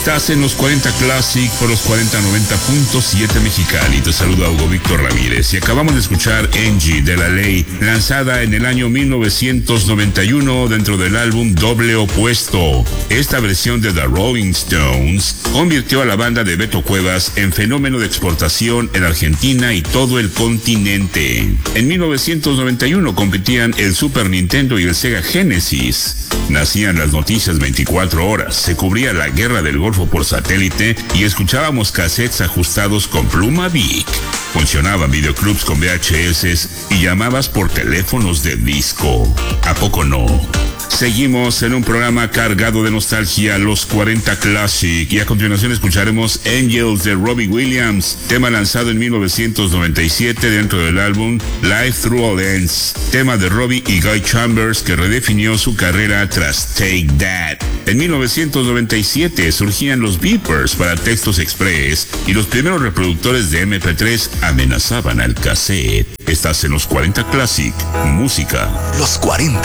Estás en los 40 Classic por los 4090.7 Mexicali. Te saluda Hugo Víctor Ramírez y acabamos de escuchar Angie de La Ley, lanzada en el año 1991 dentro del álbum Doble Opuesto. Esta versión de The Rolling Stones convirtió a la banda de Beto Cuevas en fenómeno de exportación en Argentina y todo el continente. En 1991 competían el Super Nintendo y el Sega Genesis. Nacían las noticias 24 horas, se cubría la guerra del Golfo por satélite y escuchábamos cassettes ajustados con pluma Bic. Funcionaban videoclubs con VHS y llamabas por teléfonos de disco. ¿A poco no? Seguimos en un programa cargado de nostalgia, los 40 Classic, y a continuación escucharemos Angels de Robbie Williams, tema lanzado en 1997 dentro del álbum Life Through All Ends, tema de Robbie y Guy Chambers que redefinió su carrera tras Take That. En 1997 surgían los beepers para textos express y los primeros reproductores de MP3 amenazaban al cassette. Estás en los 40 Classic, música. Los 40